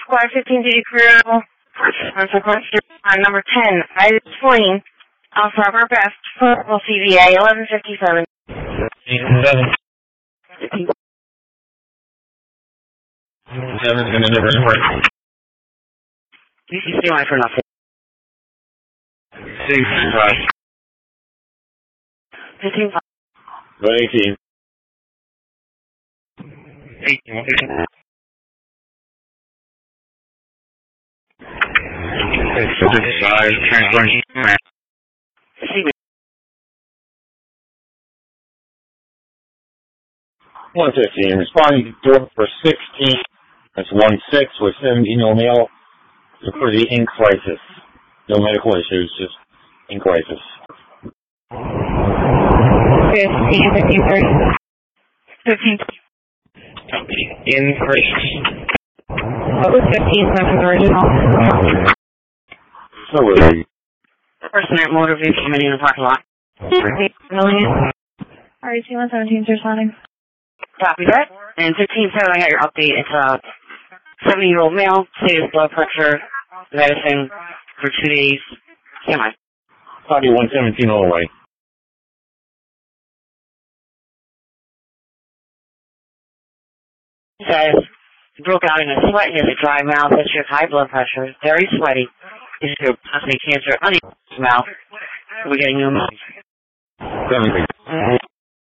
Squad 15 duty crew. Number 10, Iris Fleeing. Alpha our best. Full CVA 1157. 7's going to deliver. You can stay on for nothing. 6, 5. 15, 5. 18. 18. 5, transferring. 115, responding to door for 16. That's 1-6 with 17-year-old male for the in crisis. No medical issues, just in crisis. 15. In crisis. What was 15 for the original? So really. Person at motor vehicle committee in the parking lot. REC 117, sir, sounding. Copy that. And 15-7, I got your update. It's a 70-year-old male, status blood pressure, medicine for 2 days. Semi. Copy 117 all the way. Says, he broke out in a sweat and has a dry mouth, history of high blood pressure, very sweaty, history of prostate cancer, uneven mouth. We're getting pneumonia. 17.